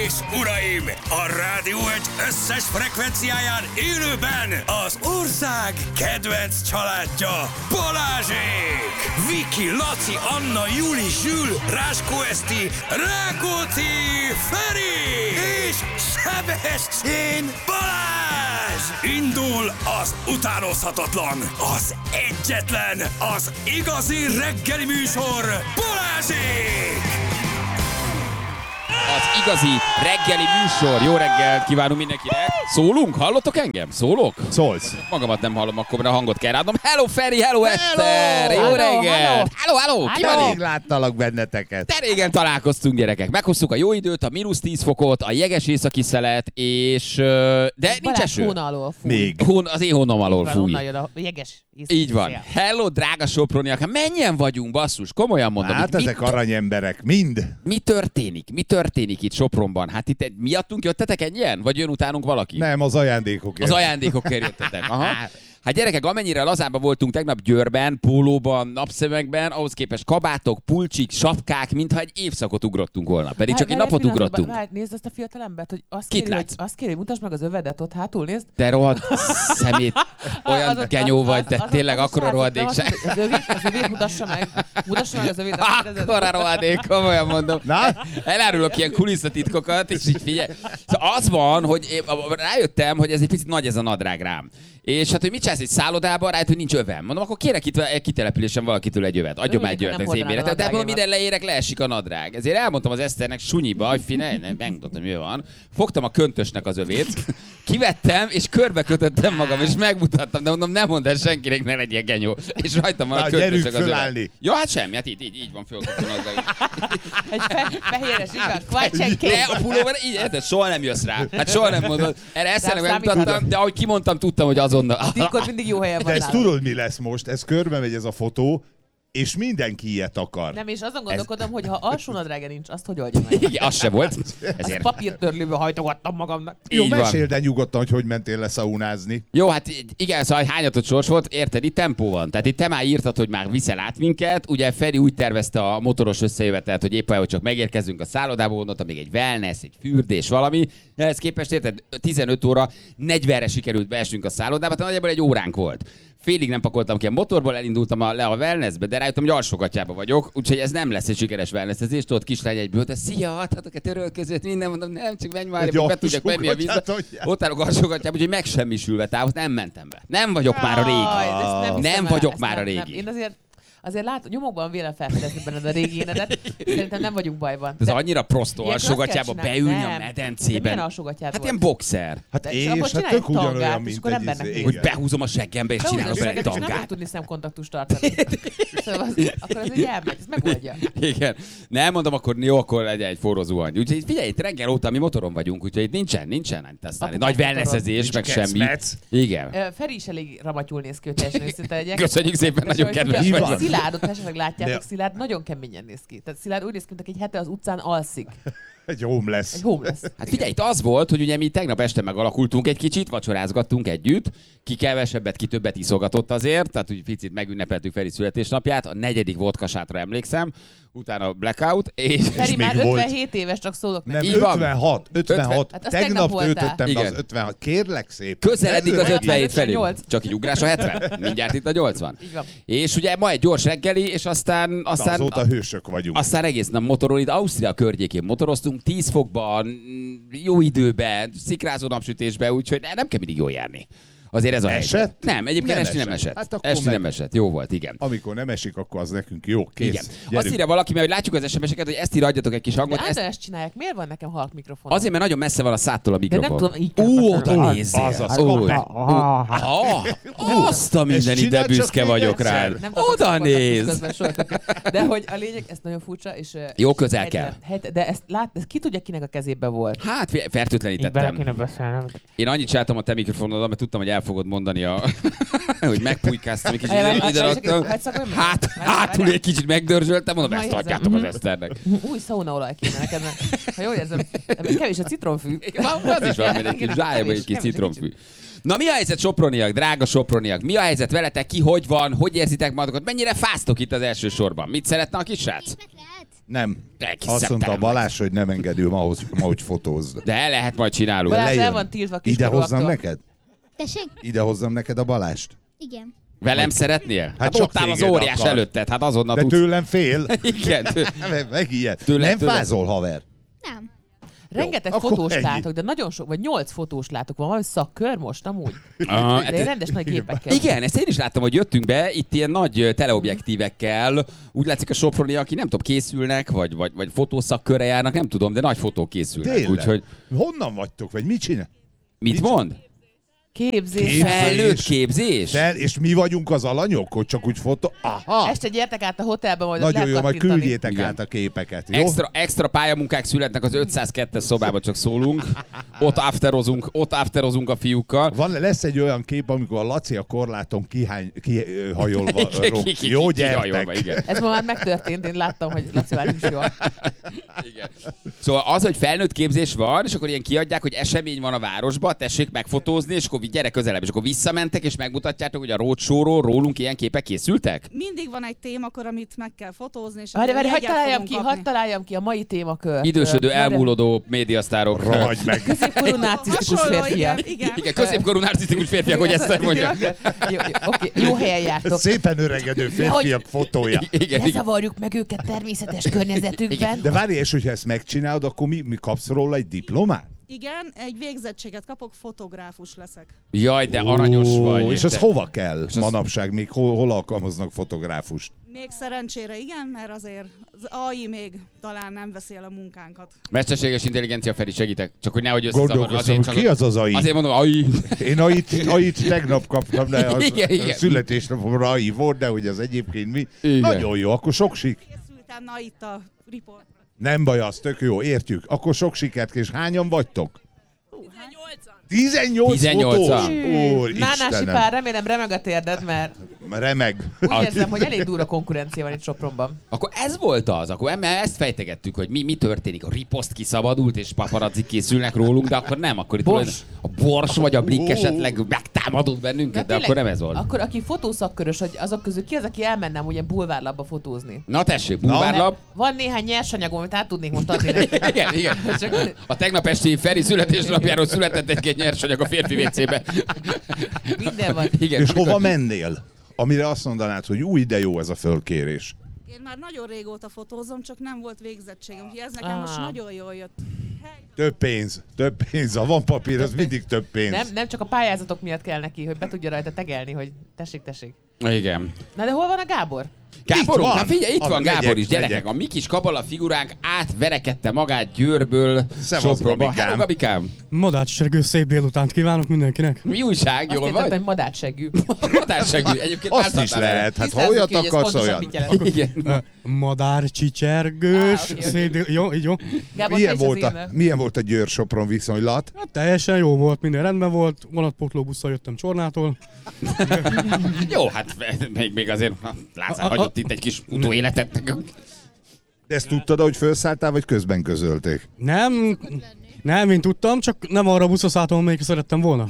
és uraim, a Rádió egy összes frekvenciáján élőben az ország kedvenc családja Balázsék! Viki, Laci, Anna, Juli, Zsül, Ráskó Eszti, Rákóczi, Feri és Sebestyén Balázs! Indul az utánozhatatlan, az egyetlen, az igazi reggeli műsor Balázsék! Az igazi reggeli műsor. Jó reggelt kívánunk mindenkinek. Szólunk? Hallottok engem? Szólok? Szólsz. Magamat nem hallom, akkor a hangot kell ráadnom. Hello Feri, hello Eszter! Jó reggelt! Hello! Ki van Rég itt? láttalak benneteket. De régen találkoztunk, gyerekek. Meghoztuk a jó időt, a -10 fokot, a jeges északi szelet, és... De nincs eső. Hón alól fúj. Még. Az én hónom alól fúj. Onnan jön a jeges északi Így van. szél. Hello, drága soproniak. Hát mennyien vagyunk, basszus? Komolyan mondom. Hát Itt ezek aranyemberek, mind. mi történik? Mi történik itt Sopronban? Hát itt miattunk jöttetek ennyien? Vagy jön utánunk valaki? Nem, az ajándékok. Az ajándékokért jöttetek. Aha. Hát gyerekek, amennyire lazábban voltunk tegnap Győrben, pólóban, napszemekben, ahhoz képest kabátok, pulcsik, sapkák, mintha egy évszakot ugrottunk volna. Pedig csak egy napot ugrottunk. Nézd azt a fiatalembert, hogy Kit látsz? azt kéri, mutasd meg az övedet ott hátul, nézd. Te rohadt szemét, olyan genyó vagy, te tényleg akkora rohadék se. Az övét mutassa meg. Mutassa meg az övét. Akkora rohadék, komolyan mondom. Na? Elárulok ilyen kulisszatitkokat, és így figyelj. Szóval az van, hogy rájöttem, hogy ez egy picit nagy ez a nadrág rám. És hát, hogy mit csinálsz egy szállodában, rájött, hogy nincs övem. Mondom, akkor kérek itt egy kitelepülésen valakitől egy övet. Adjon már egy övet az én méretet. De mondom, minden leérek, leesik a nadrág. Ezért elmondtam az Eszternek sunyiba, hogy nem megmutatom, mi van. Fogtam a köntösnek az övét, kivettem, és körbekötöttem magam, és megmutattam. De mondom, nem mondd el senkinek, ne legyél genyó. És rajtam van a köntösnek az övet. Ja, hát semmi, hát így van fölkötve a nadrág. Egy fehéres igaz, kvacsenként. De a pulóban így, érted? Soha nem jössz rá. Hát soha nem mondod. Erre Eszternek Nem megmutattam, de ahogy kimondtam, tudtam, hogy azonnal. Titkod mindig jó helyen De van ezt nálam. tudod, mi lesz most? Ez körbe megy ez a fotó, és mindenki ilyet akar. Nem, és azon gondolkodom, hogy ha alsó nadráge nincs, azt hogy oldja meg? Igen, az se volt. Azt Ezért. papírtörlőből hajtogattam magamnak. Jó, Így van. meséld el nyugodtan, hogy mentél leszaunázni. Jó, hát igen, szóval hányatott sors volt, érted, itt tempó van. Tehát itt te már írtad, hogy már viszel át minket. Ugye Feri úgy tervezte a motoros összejövetelt, hogy éppen, hogy csak megérkezünk a szállodába, gondoltam még egy wellness, egy fürdés, valami. Ehhez képest, érted, 15 óra 40-re sikerült beesnünk a szállodába, tehát nagyjából egy óránk volt. Félig nem pakoltam ki a motorból, elindultam le a wellnessbe, de rájöttem, hogy alsógatjában vagyok, úgyhogy ez nem lesz egy sikeres wellnessezés. Tudod, kislány egyből, de szia, adhatok a törölközőt, minden, mondom, nem, csak menj már, be tudjak menni a vízbe. Ott állok alsógatjában, úgyhogy megsemmisülve távot, nem mentem be. Nem vagyok már a régi. Nem vagyok már a régi. Én azért látom, nyomokban vélem felfedezni benned a régi énedet. Szerintem nem vagyunk bajban. Ez annyira prostó Ilyenkor alsógatjába azt kell csinálni. beülni a Nem. De medencében. milyen alsógatjád Hát volt? ilyen boxer. Hát És és abból hát csinálj tök egy ugyanolyan, tangát, és mint akkor egy embernek izé. néz. Hogy Igen. behúzom a seggembe és csinálok bele egy És nem tangát. fogok tudni szemkontaktust tartani. Szóval akkor ez egy elmegy, ez megoldja. Igen. Nem mondom, akkor jó, akkor legyen egy forró zuhany. Úgyhogy figyelj, itt reggel óta mi motoron vagyunk, úgyhogy itt nincsen aztán Akkor nagy motoron. wellnessezés, meg Nincs semmi. kecmec. Igen. Feri is elég ramatyul néz ki, hogy teljesen őszinte legyek. Köszönjük szépen, nagyon És kedves ugye, vagy. Szilárdot esetleg látjátok, De- Szilárd nagyon keményen néz ki. Tehát Szilárd úgy néz ki, mint aki egy hete az utcán alszik. Egy homeless. Egy homeless. Hát figyelj, itt az volt, hogy ugye mi tegnap este megalakultunk egy kicsit, vacsorázgattunk együtt, ki kevesebbet, ki többet iszogatott azért, tehát úgy picit megünnepeltük Feri születésnapját, a 4. vodkasátra emlékszem, utána blackout, és Feri még már volt. 57 éves, csak szólok Nem, neki. Így van. 56. Hát azt Tegnap tegnap voltál. töltöttem be Igen. az 56. Kérlek szépen. közeledik az Ne 57 felé. 58. Csak így ugrás a 70. Mindjárt itt a 80. Így van. És ugye ma egy gyors reggeli, és aztán Azóta hősök vagyunk. aztán egész nap motoron, itt Ausztria környékén motoroztunk, 10 fokban, jó időben, szikrázó napsütésben, úgyhogy nem kell mindig jól járni. Azért ez a Esett? helyzet. Nem, egyébként Nem esti nem esett. esett. Hát akkor Esti meg- nem esett. Jó volt, igen. Amikor nem esik, akkor az nekünk jó. Kész. Igen. Azt Gyerünk. írja valaki, mert hogy látjuk az SMS-eket, hogy ezt írja, adjatok egy kis hangot. De Ezt ezt csinálják. Miért van nekem halk mikrofon? azért, mert nagyon messze van a szádtól a mikrofon. nem tudom, így kell Ó, beszélni. oda nézzél. Azaz, Ó, kap be. azt a minden ide csináld csak büszke még vagyok egyszer. rád. Nem tartok Oda szemkontaktust néz. közben soha többet. De hogy a lényeg, ez nagyon furcsa, és... Jó, közel helytelen- kell. De ezt ki tudja, kinek a kezében volt? Hát, fertőtlenítettem. beszélnem. Én annyit csináltam a te mikrofonoddal, mert tudtam, hogy el fogod mondani, hogy megpújkáztam egy kicsit, Hát, ide raktam. Hátul egy kicsit megdörzsöltem, mondom, Na, ezt érzem. adjátok az Eszternek. Új szaunaolaj kéne neked, mert ha jól érzem, ebben kevés a citromfű. Az is van, egy kis zsájában egy kis citromfű. Na mi a helyzet, soproniak, drága soproniak? Mi a helyzet veletek? Ki hogy van? Hogy érzitek magatokat? Mennyire fáztok itt az első sorban? Mit szeretne a kis srác? Nem. Egész Azt mondta a szeptember. Balázs, hogy nem engedő ahhoz, hogy fotózd. De lehet, majd csinálunk. Balázs el lejön. van tiltva Ide kiskorúaktól. hozzam neked? Tessék? Ide hozzam neked a Balást? Igen. Velem szeretnél? Hát csak ott áll az téged óriás akar. előtted, hát azonnal De tudsz. tőlem fél. Igen. Megijed. Tőle- Nem tőle- fázol, haver. Nem. Rengeteg Jó, akkor fotós ennyi. látok, de nagyon sok, vagy 8 fotós látok. Van valami szakkör most amúgy? Aha, De rendes nagy gépekkel. Igen, ezt én is láttam, hogy jöttünk be itt ilyen nagy teleobjektívekkel. Úgy látszik a Soproni, aki nem tudom, készülnek, vagy fotószakkörre járnak, nem tudom, de nagy fotók készülnek. Tényleg. Úgyhogy Honnan vagytok, vagy mit csinál? mit mond? Képzés. Felnőtt képzés? És mi vagyunk az alanyok, hogy csak úgy fotó... Aha! Este gyertek át a hotelbe, majd ott Nagyon lehet jó, majd kattintani. küldjétek Igen. át a képeket, jó? Extra pályamunkák születnek az 502-es szobában, csak szólunk. Ott afterozunk a fiúkkal. Lesz egy olyan kép, amikor a Laci a korláton kihajolva rog. Jó, Kihajolva, gyertek! igen. Ez ma már megtörtént, én láttam, hogy Laci már nincs jól. Igen. Szóval az, hogy felnőtt képzés van, és akkor ilyen kiadják, hogy esemény van a városba, tessék megfotózni, és akkor gyere közelebb, és akkor visszamentek, és megmutatjátok, hogy a roadshow-ról rólunk ilyen képek készültek? Mindig van egy témakör, amit meg kell fotózni, és Várj, akkor hagyd jegyet fogunk kapni. találjam ki a mai témakör. Idősödő, elmúlódó médiasztárok. Ragadj meg! Középkorú narcisztikus Hasonló, férfiak. igen. Igen, középkorú narcisztikus férfiak, hogy ezt mondják. Oké, jó helyen jártok. Szépen öregedő férfiak fotója. Igen, Ne igen. zavarjuk meg őket természetes környezetükben. De várj, és hogyha ezt megcsinálod, akkor mi kapsz róla egy diplomát? Igen, egy végzettséget kapok, fotográfus leszek. Jaj, de aranyos vagy. És az te- hova kell az- manapság? Még hol alkalmaznak fotográfust? Még szerencsére igen, mert azért az AI még talán nem veszi el a munkánkat. Mesterséges intelligencia, Feri, segítek. Csak hogy nehogy összezavar. Gondolkozom, hogy ki az az AI? Azért mondom, AI. Én AI-t tegnap kaptam, de az Igen. a születésnapomra AI volt, de hogy az egyébként mi? Igen. Nagyon jó, akkor sok sik. Készültem na itt a report. Nem baj, az tök jó, értjük. Akkor sok sikert, és hányan vagytok? 18 18-an. fotós? Nánási Istenem, pár, remélem remeg a térded, mert remeg. úgy érzem, hogy elég durva konkurencia van itt Sopronban. Akkor ez volt az, akkor ezt fejtegettük, hogy mi történik. A riposzt kiszabadult, és paparazzik készülnek rólunk, de akkor nem, akkor itt Bors. a Bors vagy a Blik esetleg megtámadott bennünket, de akkor nem ez volt. Akkor aki fotószakkörös, hogy azok közül ki az, aki elmenne ugye bulvárlapba fotózni? Na tessék, bulvárlap. Van néhány nyersanyagom, amit át tudnék most adni nektek. Igen, igen. Csak- A tegnap esti Feri születésnapjáról született egy nyersanyag a férfi WC-be. Minden van. Igen. És hova mennél? Amire azt mondanád, hogy új, de jó ez a fölkérés. Én már nagyon régóta fotózom, csak nem volt végzettségem, úgyhogy ez nekem most nagyon jól jött. Több pénz. Ha van papír, az mindig több pénz. Nem csak a pályázatok miatt kell neki, hogy be tudja rajta tegelni, hogy tessék. Igen. Na de hol van a Gábor? Gáborunk, van. hát figyelj, itt van Megyek, Gábor is, megyek. gyerekek. A mi kis kabala figuránk átverekedte magát Győrből Szevasz, Sopronba. Gabikám. Hello, Gabikám. Madácsergő szép délutánt kívánok mindenkinek. Mi újság, Azt jól értettem, vagy? hogy madársegű. Madársegű. Egyébként Azt is változtál lehet, hát ha Tisztázzuk olyat ki, hogy ez akarsz, pontosan olyan. mit jelent. Igen. Madár csicsergős, Oké. szép jó, így jó. Gábor, Milyen te is az volt, e-mail. milyen volt a Győr-Sopron viszonylat? Hát teljesen jó volt, minden rendben volt. Vonatpótlóbusszal jöttem Csornától. Jó, hát még azért Lázár hagyott itt egy kis utóéletet nekünk. De ezt tudtad, hogy felszálltál, vagy közben közölték? Nem, én tudtam, csak nem arra a buszra szálltam, amelyikre szerettem volna.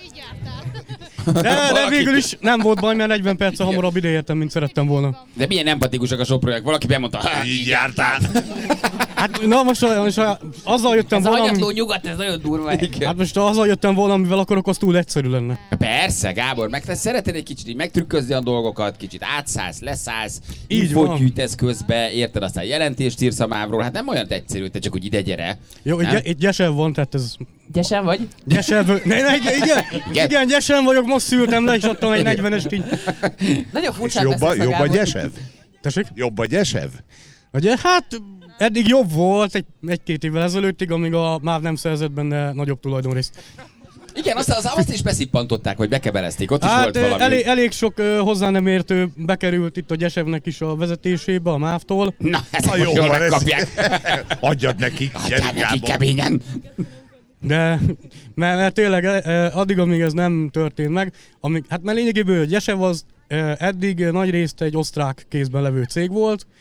De végül is nem volt baj, mert 40 perccel hamarabb ideértem, mint szerettem volna. De milyen empatikusak a soproniak. Valaki bemondta, Így jártál. Hát na most azzal jöttem Ez a volna, hanyatló nyugat, ez nagyon durva. hát most azzal jöttem volna, amivel akarok, az túl egyszerű lenne. Persze, Gábor, meg te szeretnél egy kicsit így megtrükközni a dolgokat, kicsit átszállsz, leszállsz, Így infót van. gyűjtesz közbe, érted, aztán jelentést írsz a mávról, hát nem olyan egyszerű, te csak úgy ide gyere. Jó, Nem? itt gyesen van, tehát ez... Gyesen vagy? Gyesen, igen, gyesen vagyok, most szültem le, és adtam egy 40-est így. Nagyon És furcsán jobb beszélsz a a Gábor. gyesev? Tessék? Jobb a gyesev? Ugye, hát eddig jobb volt egy-két évvel ezelőttig, amíg a MÁV nem szerzett benne nagyobb tulajdonrészt. Igen, azt is beszippantották, vagy bekebelezték, ott is Hát volt valami. elég sok hozzá nem értő bekerült itt a Gyesevnek is a vezetésébe, a MÁV-tól. Na, ezt Na jó, jól van, megkapják. Adjad nekik, Adjál gyerünk neki Gábor. keményen. De mert tényleg addig, amíg ez nem történt meg, hát mert lényegéből Gyesev az eddig nagy részt egy osztrák kézben levő cég volt,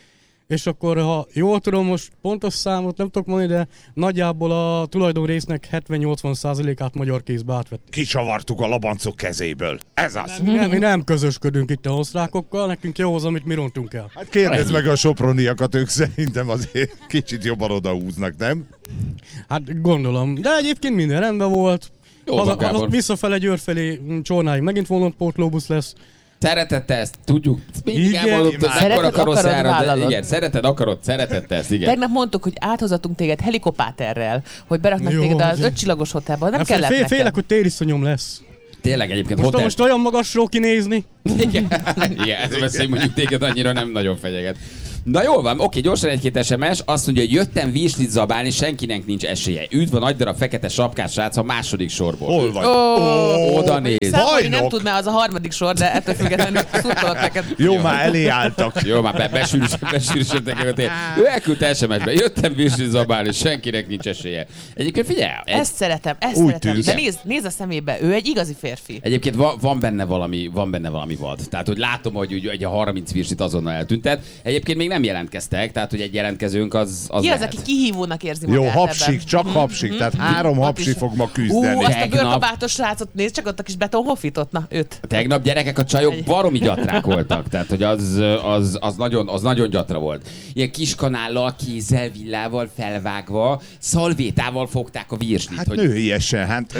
és akkor, ha jól tudom, most pontos számot nem tudok mondani, de nagyjából a tulajdonrésznek 70-80%-át magyar kézbe átvettük. Kicsavartuk a labancok kezéből. Ez az. Mi nem közösködünk itt a osztrákokkal, nekünk jó az, amit mi rontunk el. Hát kérdezd meg a soproniakat, ők szerintem azért kicsit jobban odahúznak, nem? Hát gondolom, de egyébként minden rendben volt. Visszafele Győr felé Csornáig megint vonatpótlóbusz lesz. Szeretette ezt, tudjuk. Mindig elmondtuk, akkor a karosszára, de igen, szeretettel ezt, igen. Tegnap mondtuk, hogy áthozatunk téged helikopterrel, hogy beraknak téged az 5 csillagos hotelba, nem kellett nekem. Félek, hogy tériszonyom lesz. Tényleg egyébként most olyan magasról kinézni. Igen, ez beszél, mondjuk téged annyira nem nagyon fenyeget. Na jól van, oké, gyorsan egy-két SMS. Azt mondja, hogy jöttem virslit zabálni, senkinek nincs esélye. Üdv a nagy darab fekete sapkás srác a második sorból. Hol vagy? Oda néz. Számolni nem tud, mert az a harmadik sor, de ettől függetlenül szurkolok neked. Jó, már elé álltak. Jó, már besűrűsödtek a tél. Ő elküldte SMS-be, jöttem virslit zabálni, senkinek nincs esélye. Egyébként figyelj. Ezt szeretem. De nézd a szemébe, ő egy igazi férfi. Egyébként van benne valami vad. Tehát, hogy látom, hogy a 30 virslit azonnal eltűntett. Egyébként még nem jelentkeztek, tehát hogy egy jelentkezőnk az ki lehet. az, aki kihívónak érzi magát? Jó, hapsik, csak hapsik, tehát 3 hapsi fog ma küzdeni. Azt a bőrkabátos srácot nézd, csak ott a kis betonhoffitot, na őt. Tegnap gyerekek, a csajok baromi gyatrák voltak, tehát hogy az nagyon gyatra volt. Ilyen kis kanállal, kézzel, villával felvágva, szalvétával fogták a virslit. Hát nőiesen, hát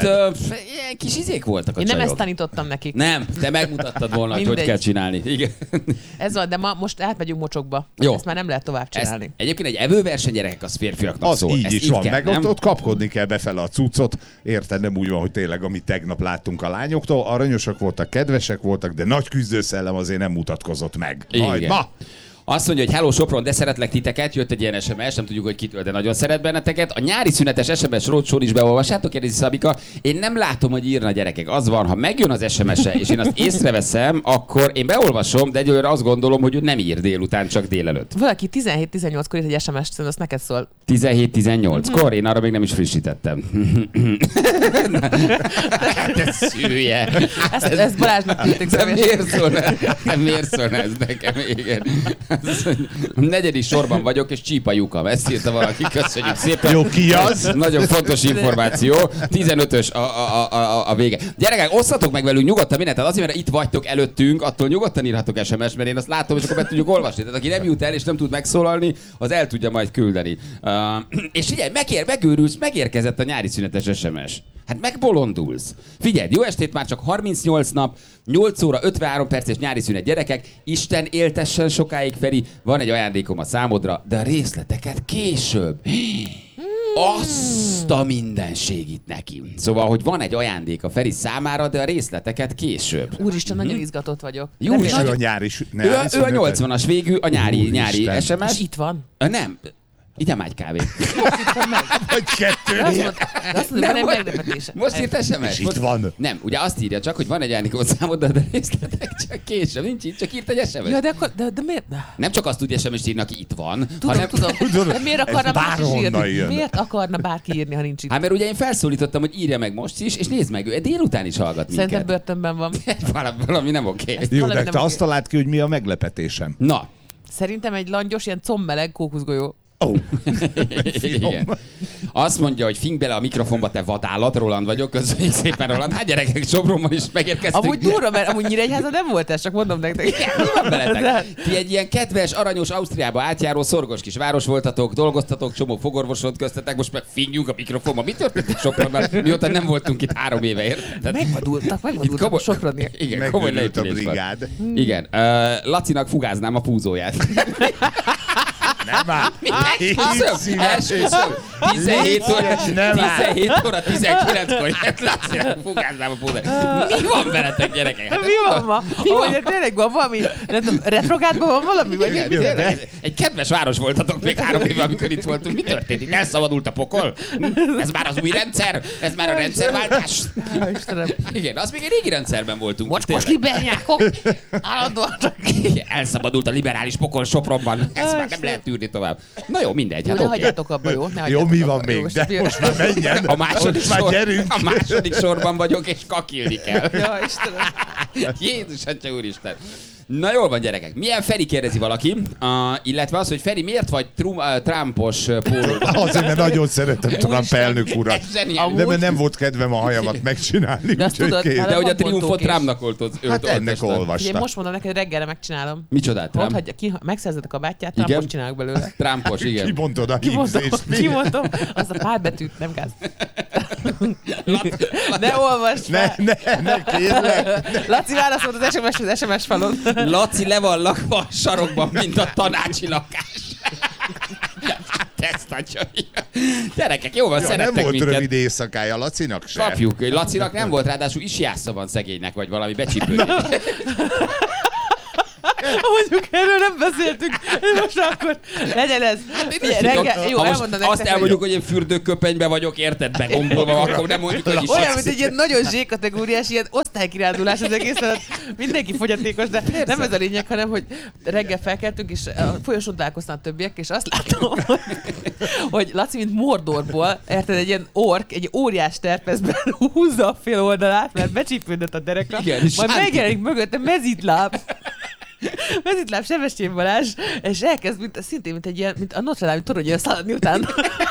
ilyen kis izék voltak a Én csajok. nem ezt tanítottam nekik. Nem, te megmutattad volna, hogy kell csinálni. Igen. Ez van, de most átmegyünk mocsokba. Jó. Ezt már nem lehet tovább csinálni. Egyébként egy evőverseny, gyerekek, az férfiaknak az szól. így is van, kell, meg ott kapkodni kell befele a cuccot. Érted, nem úgy van, hogy tényleg, amit tegnap láttunk a lányoktól, aranyosak voltak, kedvesek voltak, de nagy küzdőszellem azért nem mutatkozott meg. Majd ma! Azt mondja, hogy hello Sopron, de szeretlek titeket, jött egy ilyen SMS, nem tudjuk, hogy kitől, de nagyon szeret benneteket. A nyári szünetes SMS rócsor is beolvassátok, kérdezi Szabika. Én nem látom, hogy írna, gyerekek. Az van, ha megjön az SMS-e, és én azt észreveszem, akkor én beolvasom, de egyelőre azt gondolom, hogy ő nem ír délután, csak délelőtt. Valaki 17-18-kor írt egy SMS-t, azt neked szól. 17-18-kor? Én arra még nem is frissítettem. De szülje. Ezt Balázsnak küldték személyesen. Miért szólna ez nekem? Igen. A 4. sorban vagyok, és csípa lyukam. Ezt írta valaki, köszönjük szépen. Jó, ki az? Nagyon fontos információ. 15-ös a vége. Gyerekek, osszatok meg velünk nyugodtan mindent. Tehát azért, mert itt vagytok előttünk, attól nyugodtan írhatok SMS, mert én azt látom, és akkor be tudjuk olvasni. Tehát aki nem jut el, és nem tud megszólalni, az el tudja majd küldeni. És figyelj, megőrülsz, megérkezett a nyári szünetes SMS. Hát megbolondulsz. Figyelj, jó estét, már csak 38 nap, 8 óra 53 perces nyári szünet, gyerekek. Isten éltessen sokáig, Feri. Van egy ajándékom a számodra, de a részleteket később. Azt a mindenségit neki. Szóval, hogy van egy ajándék a Feri számára, de a részleteket később. Úristen, nagyon izgatott vagyok. Jó, és ő a nyári ő a 80-as végű, a nyári SMS. És itt van? Nem. Igyem egy kávét. Vagy 2. Azt mondom, van egy meglepetése. Most írt SMS. És itt van. Nem, ugye azt írja csak, hogy van egy ajándékot számod, de részletek csak később. Nincs itt, csak írt egy SMS. Ja, de miért? Nem csak azt tudja SMS-t írni, aki itt van. Tudom. De miért akarna bárki árni? Jön. Miért akarna bárki írni, ha nincs itt? Hát mert ugye én felszólítottam, hogy írja meg most is, és nézd meg, ő délután is hallgat minket. Szerintem börtönben van. Valami nem oké. Jó, de te azt találd ki, hogy mi a meglepetésem. Na. Szerintem egy langyos, ilyen combmeleg kókuszgolyó. Oh. Igen. Azt mondja, hogy fing bele a mikrofonba, te vadállat, Roland vagyok, köszönjük szépen, Roland. Hát gyerekek, Sopronban is megérkeztünk. Amúgy durva, mert amúgy Nyíregyházan nem volt ez, csak mondom nektek. Igen, van veletek. Ti egy ilyen kedves, aranyos, Ausztriába átjáró, szorgos kis város voltatok, dolgoztatok, csomó fogorvosot köztetek, most meg fingjünk a mikrofonba. Mi történt Sopronban? Mióta nem voltunk itt 3 éve, érted? Megvadultak a Soproniak. Igen, komoly a brigád. Igen, Lacinak fugáznám a púzóját. Nem áll. Első szó. 17 óra 19-kor jött Lacinak fugáznám a púzóját. Mi van veletek, gyerekek? Hát, mi van ma? Ahogy tényleg van valami, retrogádban van valami? Vagy egy kedves város voltatok még 3 éve, amikor itt voltunk. Mi történt? Itt elszabadult a pokol? Ez már az új rendszer? Ez már a rendszerváltás? Igen, az még egy régi rendszerben voltunk. Most liberálisok állandóan. Elszabadult a liberális pokol Sopronban. Ez már nem lehet tűrni tovább. Na jó, mindegy. Hát hagyjátok abba, jó? Jó, mi van még? De most már menjen. A második sorban vagyok, és kakilni kell. Ja, Istenem. Jézus, Atya úristen. Na jól van, gyerekek. Milyen Feri, kérdezi valaki, illetve az, hogy Feri, miért vagy Trumpos pólóban? Azért, mert nagyon szeretem Trump elnök urat. De mert nem volt kedvem a hajamat megcsinálni. De azt tudod, De hogy a triumfot Trumpnak oltott. Hát ennek Ugye, olvastam. most mondom neked, reggelre megcsinálom. Micsodát, Trump? Mondd, hogy megszerzed a kabátját, Trumpos csinálok belőle. Trumpos, igen. Kimondod a hívzést. Kimondom, azt a pár betűt, nem gáz. Ne olvasd fel! Ne, kérlek. Laci válaszolt az SMS falon. Laci le van lakva a sarokban, mint a tanácsi lakás. Ezt adja. Gyerekek, jó van, szerettek Nem volt minket. rövid éjszakája Lacinak sem. Kapjuk. Lacinak nem volt, ráadásul isjásza van szegénynek, vagy valami becsípődés. Mondjuk erről nem beszéltünk. Most akkor legyen ez. Reggel, jó, ha most elmondom azt nektek, elmondjuk, hogy én fürdőköpenyben vagyok, érted, begombolva, akkor nem mondjuk, hogy olyan, isjászik. mint egy ilyen nagyon zsé-kategóriás, ilyen osztálykirándulás az egész, tehát mindenki fogyatékos, de nem ez a lényeg, hanem, hogy reggel felkeltünk, és a folyosón találkoztam a többiek, és azt láttam, hogy Laci, mint Mordorból, érted, egy ilyen ork, egy óriás terpezben húzza a fél oldalát, mert becsípődött a derekra, Igen, majd megjelenik mögötte mezitláb. Mezitláb Sebestyén Balázs, és elkezd szintén, mint egy ilyen, mint a Notre Dame toronyra szaladni után.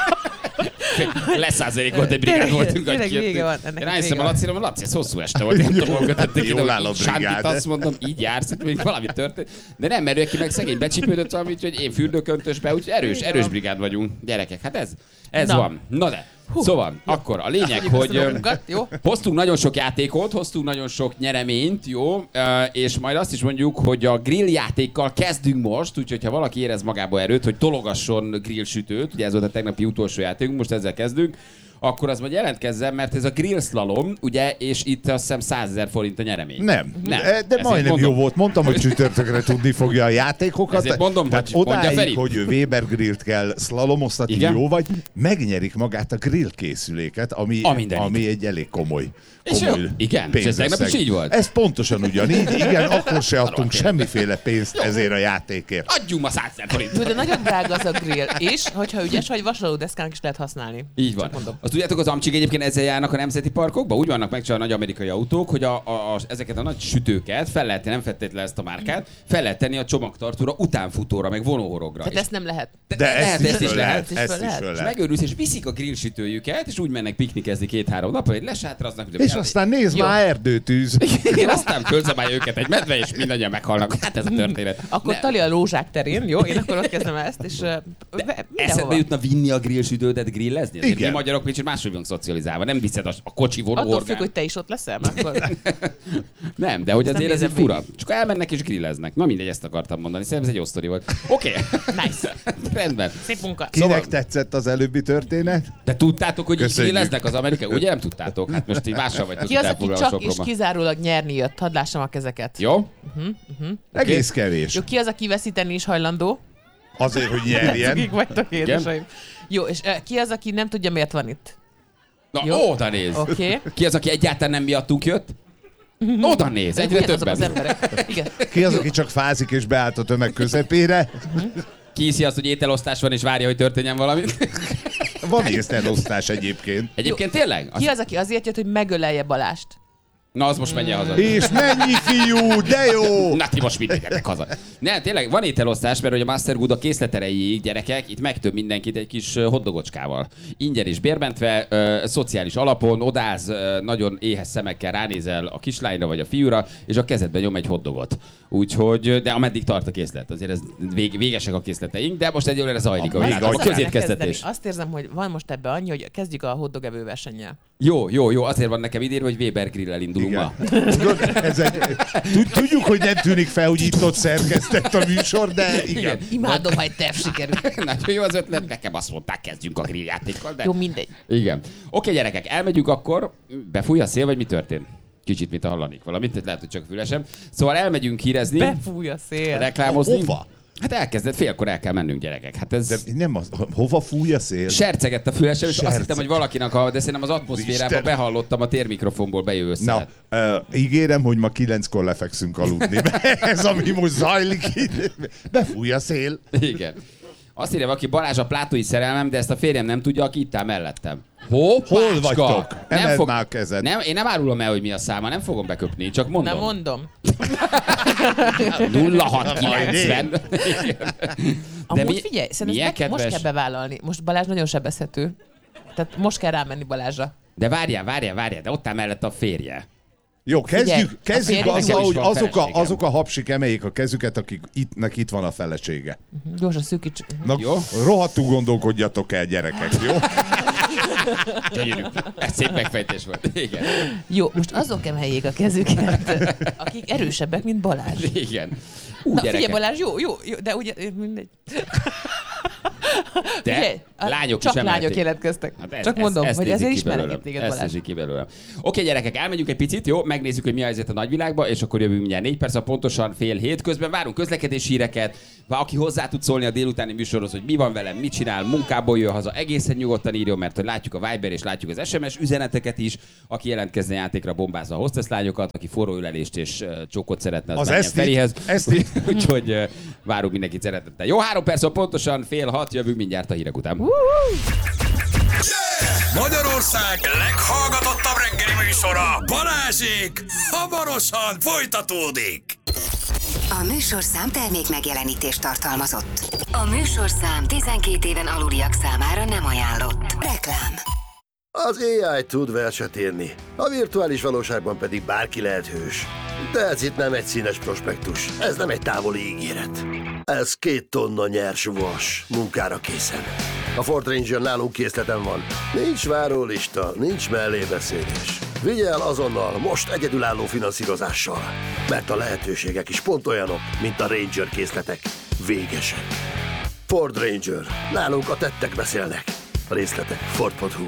Leszázalékolt egy brigád voltunk. Tényleg vége van ennek. Én rájöttem a Lacira, hogy Laci, ez hosszú este volt, nem tudom, hogy tették Jól áll a ide, Sándit brigád. azt mondom, így jársz, hogy még valami történt. De nem, mert ő ki meg szegény becsípődött valami, úgyhogy én fürdőköntösbe, úgyhogy erős brigád vagyunk, gyerekek. Hát ez van. Na de. Szóval, akkor a lényeg, hogy hoztunk nagyon sok játékot, hoztunk nagyon sok nyereményt, jó, és majd azt is mondjuk, hogy a grill játékkal kezdünk most, úgyhogy ha valaki érez magába erőt, hogy tologasson grill sütőt, ugye ez volt a tegnapi utolsó játékunk, most ezzel kezdünk, akkor az majd jelentkezzen, mert ez a grill slalom, ugye, és itt azt hiszem 100 000 forint a nyeremény. Nem. De Ezért majdnem mondom. jó volt. Mondtam, hogy csütörtökre tudni fogja a játékokat. Ezért mondom, tehát hogy mondja Feri. odáig, hogy Weber grillt kell szlalomoztatni, Igen? jó vagy, megnyerik magát a grill készüléket, ami egy elég komoly És jó. Igen, és ez tegnap is így volt. Ez pontosan ugyanígy. Igen, akkor se adtunk semmiféle pénzt ezért a játékért. Adjunk ma 100 000 forint. De nagyon drága az a grill, és hogyha ügyes vagy, vasalódeszkának is lehet használni. Így van. Azt tudjátok, az amcsik egyébként ezzel járnak a nemzeti parkokba? Úgy vannak megcsinálva nagy amerikai autók, hogy ezeket a nagy sütőket fel lehet, nem feltétlenül ezt a márkát, fel lehet tenni a csomagtartóra, utánfutóra, meg vonóhorogra. Tehát ezt nem lehet. De ezt is lehet. föl És lehet. megőrülsz, és viszik a grillsütőjüket, és úgy mennek piknikezni 2-3 napra, hogy lesátraznak. És aztán nézd már, erdőtűz. Én aztán fölzabálja őket egy medve, és mindannyian meghalnak. Hát ez a történet. Akkor Tali a lózsák terén, jó? Én akkor ott kezdem ezt, és Eszedbe jutna vinni a grillsütődet grillezni? Azért Igen. mi magyarok kicsit máshogy vagyunk szocializálva. Nem viszed a kocsi attól vonóhorgán. függ, hogy te is ott leszel, akkor... Nem, de hogy Ezt azért nem ez egy nézem fura. Csak elmennek és grilleznek. Na mindegy, ezt akartam mondani. Szerintem ez egy jó sztori volt. Oké. Nice. Rendben. Szép munka. Kinek tetszett az előbbi történet? De tudtátok, hogy így Köszönjük. grilleznek az amerikai? Ugye nem tudtátok? Hát most így mással vagytok Ki az, itt aki elfoglalva csak és Sopronban. kizárólag nyerni jött? Hadd lássam a kezeket. Jó? Egész kevés. Jó, ki az, aki veszíteni is hajlandó? Azért, hogy nyerjen. Cukik vagytok, édeseim. Jó, és ki az, aki nem tudja, miért van itt? Na, Jó. oda néz. Oké. Ki az, aki egyáltalán nem miattunk jött? Oda néz, egyre Ugyanazok többen. az emberek. Igen. Ki az, aki csak fázik és beállt a tömeg közepére? Ki hiszi azt, hogy ételosztás van, és várja, hogy történjen valami? Van észrelosztás egyébként. Egyébként tényleg? Ki az, aki azért jött, hogy megölelje Balást? Na, az most menjen haza. És mennyi fiú, de jó! Na ti most mit menjetek haza? Nem, tényleg van ételosztás, mert hogy a Master Good a készlet erejéig, gyerekek, itt megtöbb mindenkit egy kis hoddogocskával. Ingyen és bérmentve, szociális alapon, odáz, nagyon éhes szemekkel ránézel a kislányra vagy a fiúra, és a kezedbe nyom egy hoddogot. Úgyhogy, de ameddig tart a készlet, azért ez végesek a készleteink, de most egyelőre zajlik a középkeztetés. Azt érzem, hogy van most ebbe annyi, hogy kezdjük a hoddogevő versennyel. Jó, azért van nekem idén, hogy Weber Grill-el indulunk ma. Tudjuk, hogy nem tűnik fel, hogy itt-ott szerkesztett a műsor, de igen. Imádom, ha egy terv sikerül. Nagyon jó az ötlet, nekem azt mondták, kezdjünk a grilljátékkal, de... Jó, mindegy. Igen. Oké, gyerekek, elmegyünk akkor. Befúj a szél, vagy mi történt? Kicsit, mint a hallanék valamit, lehet, hogy csak fülesem. Szóval elmegyünk hírezni, Befúj a szél. reklámozni. Hova? Hát elkezdett, félkor el kell mennünk, gyerekek. Hát ez... De nem az, hova fúj a szél? Sercegett a fülesem, és azt Serceg. hittem, hogy valakinek, de szerintem az atmoszférában Isten. behallottam a térmikrofonból bejövő Na, szelet. ígérem, hogy ma 9-kor lefekszünk aludni. Ez, ami most zajlik itt. Befúj a szél. Igen. Azt írja valaki, Balázs a plátói szerelmem, de ezt a férjem nem tudja, aki itt áll mellettem. Hol vagytok? Emeld már a kezed. Nem, én nem árulom el, hogy mi a száma, nem fogom beköpni, csak mondom. Nem mondom. 0690. Amúgy figyelj, szerintem most kell bevállalni. Most Balázs nagyon sebezhető. Tehát most kell rámenni Balázsra. De várjál, de ott áll mellett a férje. Jó, kezdjük azzal, hogy azok a hapsik emeljék a kezüket, akiknek itt van a felesége. Gyorsan szűkíts. Na, jó? Rohadtul gondolkodjatok el, gyerekek, jó? Gyönyörű. Ez szép megfejtés volt. Igen. Jó, most azok emeljék a kezüket, akik erősebbek, mint Balázs. Igen. Na, figyelj Balázs, jó, de ugye mindegy. De figyelj, lányok csak is lányok jelentkeztek. Hát csak mondom, hogy ezért ismerek téged, Balázs. Ez ki belőlem. Oké, gyerekek, elmegyünk egy picit, jó? Megnézzük, hogy mi a helyzet a nagyvilágban, és akkor jövünk mindjárt 4 perc, pontosan 6:30. Közben várunk közlekedési híreket, aki hozzá tud szólni a délutáni műsorhoz, hogy mi van velem, mit csinál, munkából jön haza, egészen nyugodtan írjon, mert hogy látjuk a Viber és látjuk az SMS üzeneteket is, aki jelentkezne játékra, bombázza a hostess lányokat, aki forró ülelést és csókot szeretne, az menjen Ferihez. Úgyhogy várunk mindenkit szeretettel. Jó, 3 perc, pontosan 5:30, jövünk mindjárt a hírek után. Magyarország leghallgatottabb reggeli műsora, Balázsék, hamarosan folytatódik. A műsorszám termék megjelenítést tartalmazott. A műsorszám 12 éven aluliak számára nem ajánlott. Reklám. Az AI tud verset írni, a virtuális valóságban pedig bárki lehet hős. De ez itt nem egy színes prospektus, ez nem egy távoli ígéret. Ez 2 tonna nyers vas, munkára készen. A Ford Ranger nálunk készleten van. Nincs várólista, nincs mellébeszélés. Vigye el azonnal, most egyedülálló finanszírozással. Mert a lehetőségek is pont olyanok, mint a Ranger készletek. Végesek. Ford Ranger. Nálunk a tettek beszélnek. A részletek Ford.hu.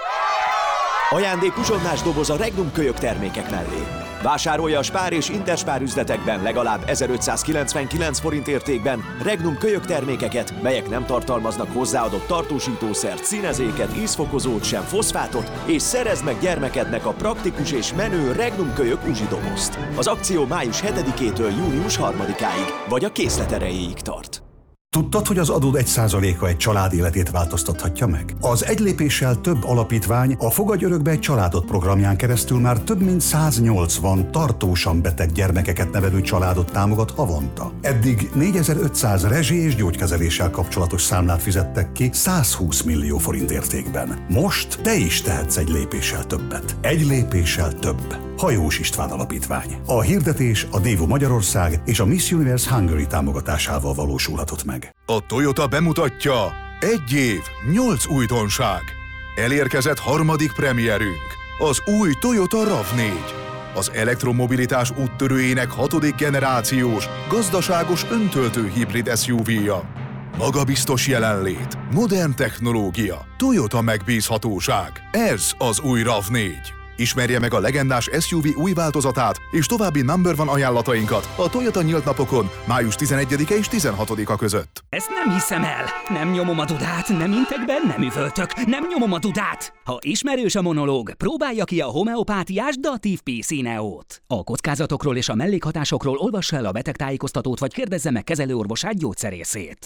Ajándék uzsonnás doboz a Regnum kölyök termékek mellé. Vásárolja a Spár és Interspár üzletekben legalább 1599 forint értékben Regnum kölyök termékeket, melyek nem tartalmaznak hozzáadott tartósítószert, színezéket, ízfokozót sem, foszfátot, és szerezd meg gyermekednek a praktikus és menő Regnum kölyök uzsidobozt. Az akció május 7-től június 3-áig, vagy a készlet erejéig tart. Tudtad, hogy az adód 1%-a egy család életét változtathatja meg? Az Egy lépéssel több alapítvány a Fogadj örökbe egy családot programján keresztül már több mint 180 tartósan beteg gyermekeket nevelő családot támogat havonta. Eddig 4500 rezsi- és gyógykezeléssel kapcsolatos számlát fizettek ki 120 millió forint értékben. Most te is tehetsz egy lépéssel többet. Egy lépéssel több. Hajós István Alapítvány. A hirdetés a Dévo Magyarország és a Miss Universe Hungary támogatásával valósulhatott meg. A Toyota bemutatja 1 év, 8 újdonság. Elérkezett harmadik premierünk, az új Toyota RAV4. Az elektromobilitás úttörőjének 6. generációs, gazdaságos öntöltő hibrid SUV-ja. Magabiztos jelenlét, modern technológia, Toyota megbízhatóság. Ez az új RAV4. Ismerje meg a legendás SUV új változatát és további number one ajánlatainkat a Toyota nyílt napokon május 11-e és 16-a között. Ezt nem hiszem el. Nem nyomom a dudát, nem intek be, nem üvöltök, nem nyomom a dudát. Ha ismerős a monológ, próbálja ki a homeopátiás Datív PC Neót. A kockázatokról és a mellékhatásokról olvassa el a betegtájékoztatót, vagy kérdezze meg kezelőorvosát, gyógyszerészét.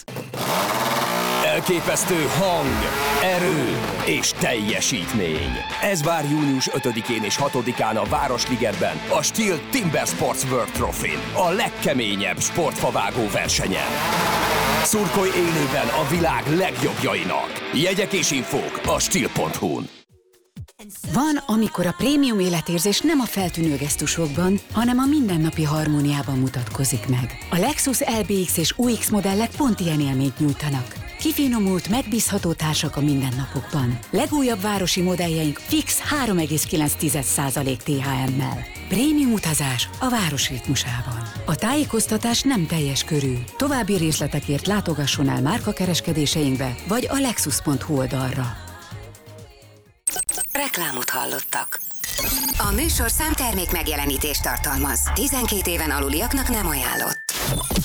Elképesztő hang, erő és teljesítmény. Ez vár június 5-én és 6-án a Városligetben, a Steel Timber Sports World Trophy-n, a legkeményebb sportfavágó versenyen. Szurkolj élőben a világ legjobbjainak. Jegyek és infók a Steel.hu-n. Van, amikor a prémium életérzés nem a feltűnő gesztusokban, hanem a mindennapi harmóniában mutatkozik meg. A Lexus LBX és UX modellek pont ilyen élményt nyújtanak. Kifinomult, megbízható társak a mindennapokban. Legújabb városi modelljeink fix 3,9% THM-mel. Prémium utazás a város ritmusában. A tájékoztatás nem teljes körű. További részletekért látogasson el márkakereskedéseinkbe vagy a lexus.hu oldalra. Reklámot hallottak. A műsorszám termék megjelenítést tartalmaz. 12 éven aluliaknak nem ajánlott.